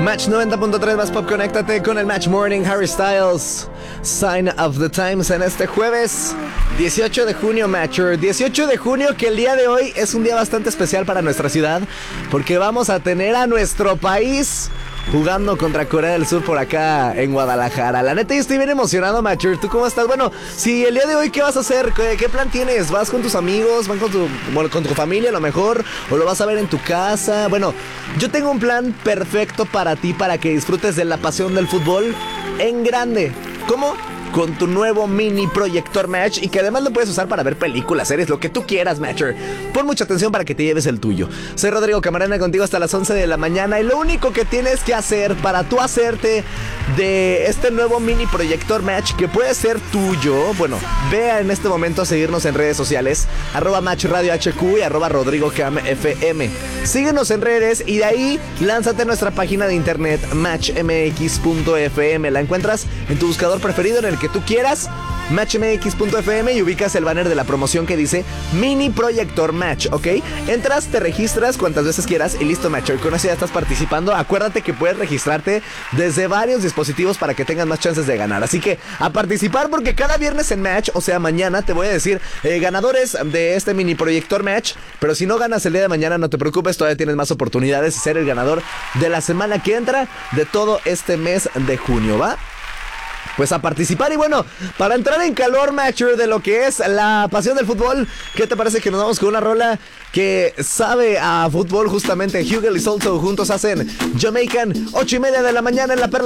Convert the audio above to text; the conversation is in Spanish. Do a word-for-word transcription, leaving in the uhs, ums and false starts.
Match noventa punto tres más pop, conéctate con el Match Morning. Harry Styles, Sign of the Times, en este jueves dieciocho de junio, Matcher. dieciocho de junio, que el día de hoy es un día bastante especial para nuestra ciudad, porque vamos a tener a nuestro país jugando contra Corea del Sur por acá en Guadalajara. La neta, yo estoy bien emocionado, Matcher. ¿Tú cómo estás? Bueno, si el día de hoy, ¿qué vas a hacer? ¿Qué, qué plan tienes? ¿Vas con tus amigos? ¿Van con tu, bueno, con tu familia a lo mejor? ¿O lo vas a ver en tu casa? Bueno, yo tengo un plan perfecto para ti, para que disfrutes de la pasión del fútbol en grande. ¿Cómo? Con tu nuevo mini proyector Match, y que además lo puedes usar para ver películas, series, lo que tú quieras, Matcher. Pon mucha atención para que te lleves el tuyo. Soy Rodrigo Camarena, contigo hasta las once de la mañana, y lo único que tienes que hacer para tú hacerte de este nuevo mini proyector Match, que puede ser tuyo, bueno, vea en este momento a seguirnos en redes sociales, arroba Match Radio H Q y arroba Rodrigo Cam F M. Síguenos en redes y de ahí lánzate a nuestra página de internet match m x punto f m. La encuentras en tu buscador preferido, en el que tú quieras, match m x punto f m, y ubicas el banner de la promoción que dice Mini Proyector Match, ¿ok? Entras, te registras cuantas veces quieras y listo, Matcher. Con eso ya estás participando. Acuérdate que puedes registrarte desde varios dispositivos para que tengas más chances de ganar. Así que a participar, porque cada viernes en Match, o sea mañana, te voy a decir eh, ganadores de este Mini Proyector Match. Pero si no ganas el día de mañana, no te preocupes, todavía tienes más oportunidades de ser el ganador de la semana que entra, de todo este mes de junio, ¿va? Pues a participar. Y bueno, para entrar en calor, Matcher, de lo que es la pasión del fútbol, ¿qué te parece que nos vamos con una rola que sabe a fútbol? Justamente Hugel y Solto juntos hacen Jamaican, ocho y media de la mañana en la Perla.